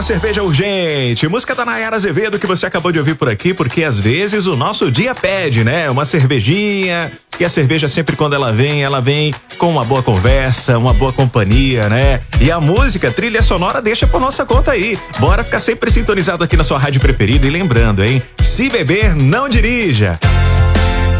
uma cerveja urgente. Música da Nayara Azevedo que você acabou de ouvir por aqui, porque às vezes o nosso dia pede, né? Uma cervejinha. E a cerveja sempre quando ela vem com uma boa conversa, uma boa companhia, né? E a música, trilha sonora, deixa por nossa conta aí. Bora ficar sempre sintonizado aqui na sua rádio preferida. E lembrando, hein? Se beber, não dirija.